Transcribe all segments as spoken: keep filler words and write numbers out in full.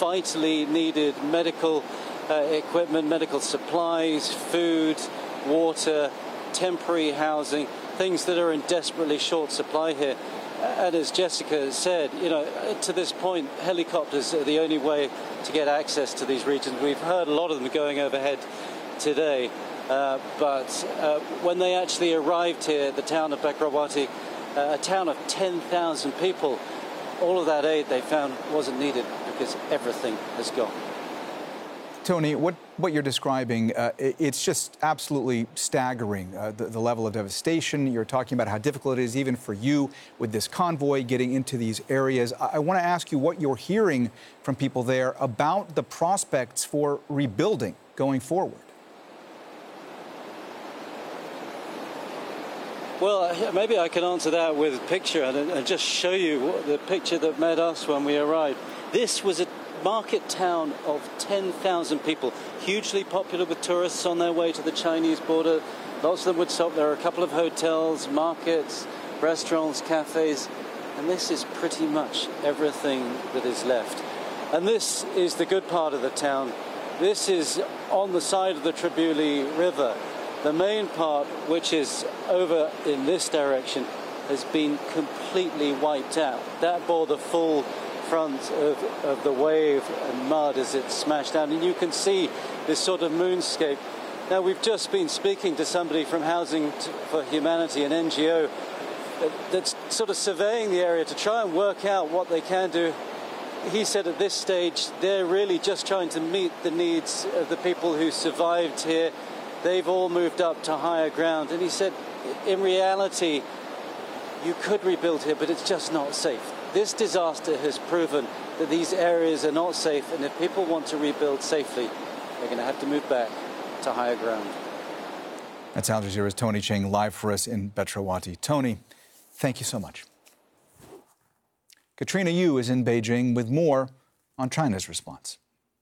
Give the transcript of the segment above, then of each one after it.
vitally needed medical uh, equipment, medical supplies, food, water, temporary housing, things that are in desperately short supply here. And as Jessica said, you know, to this point, helicopters are the only way to get access to these regions. We've heard a lot of them going overhead today, uh, but uh, when they actually arrived here, the town of Bakrawati, uh, a town of ten thousand people, all of that aid they found wasn't needed because everything has gone. Tony, what, what you're describing, uh, it's just absolutely staggering, uh, the, the level of devastation. You're talking about how difficult it is even for you with this convoy getting into these areas. I, I want to ask you what you're hearing from people there about the prospects for rebuilding going forward. Well, maybe I can answer that with a picture and, and just show you the picture that met us when we arrived. This was a market town of ten thousand people, hugely popular with tourists on their way to the Chinese border. Lots of them would stop. There are a couple of hotels, markets, restaurants, cafes, and this is pretty much everything that is left. And this is the good part of the town. This is on the side of the Tribuli River. The main part, which is over in this direction, has been completely wiped out. That bore the full front of, of the wave and mud as it smashed down, and you can see this sort of moonscape. Now, we've just been speaking to somebody from Housing for Humanity, an N G O that's sort of surveying the area to try and work out what they can do. He said at this stage they're really just trying to meet the needs of the people who survived here. They've all moved up to higher ground, and he said in reality you could rebuild here, but it's just not safe. This disaster has proven that these areas are not safe, and if people want to rebuild safely, they're going to have to move back to higher ground. That's Al Jazeera's Tony Ching live for us in Bakrawati. Tony, thank you so much. Katrina Yu is in Beijing with more on China's response.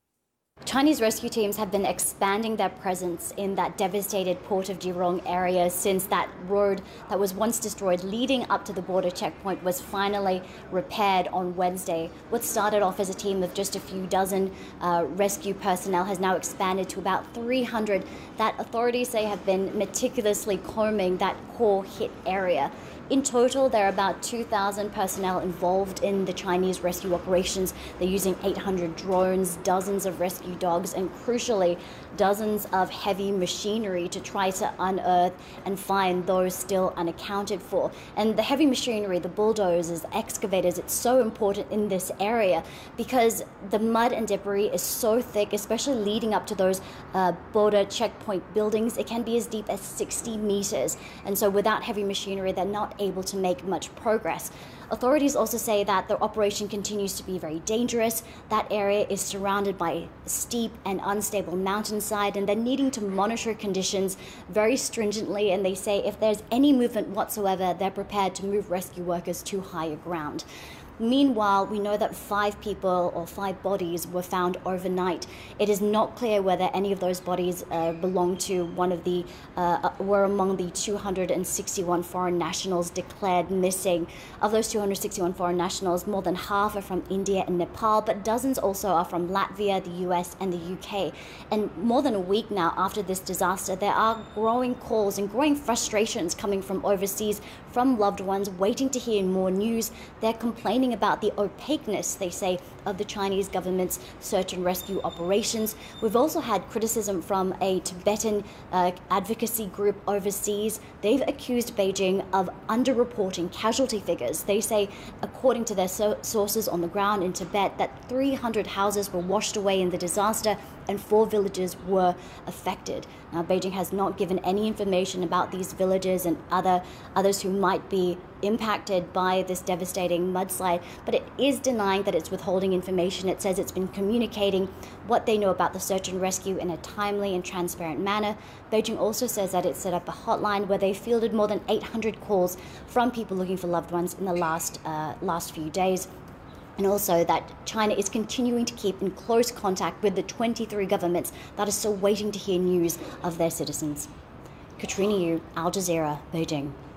Chinese rescue teams have been expanding their presence in that devastated Port of Jurong area since that road that was once destroyed leading up to the border checkpoint was finally repaired on Wednesday. What started off as a team of just a few dozen uh, rescue personnel has now expanded to about three hundred that authorities say have been meticulously combing that core hit area. In total, there are about two thousand personnel involved in the Chinese rescue operations. They're using eight hundred drones, dozens of rescue dogs, and crucially, dozens of heavy machinery to try to unearth and find those still unaccounted for. And the heavy machinery, the bulldozers, the excavators, it's so important in this area because the mud and debris is so thick, especially leading up to those uh, border checkpoint buildings. It can be as deep as sixty meters. And so without heavy machinery, they're not able to make much progress. Authorities also say that the operation continues to be very dangerous. That area is surrounded by steep and unstable mountainside, and they're needing to monitor conditions very stringently. And they say if there's any movement whatsoever, they're prepared to move rescue workers to higher ground. Meanwhile, we know that five people or five bodies were found overnight. It is not clear whether any of those bodies uh, belong to one of the, uh, were among the two hundred sixty-one foreign nationals declared missing. Of those two hundred sixty-one foreign nationals, more than half are from India and Nepal, but dozens also are from Latvia, the U S, and the U K. And more than a week now after this disaster, there are growing calls and growing frustrations coming from overseas, from loved ones waiting to hear more news. They're complaining about the opaqueness, they say, of the Chinese government's search and rescue operations. We've also had criticism from a Tibetan uh, advocacy group overseas. They've accused Beijing of underreporting casualty figures. They say, according to their so sources on the ground in Tibet, that three hundred houses were washed away in the disaster and four villages were affected. Now, Beijing has not given any information about these villages and other others who might be impacted by this devastating mudslide, but it is denying that it's withholding information. It says it's been communicating what they know about the search and rescue in a timely and transparent manner. Beijing also says that it set up a hotline where they fielded more than eight hundred calls from people looking for loved ones in the last uh, last few days. And also that China is continuing to keep in close contact with the twenty-three governments that are still waiting to hear news of their citizens. Katrina Yu, Al Jazeera, Beijing.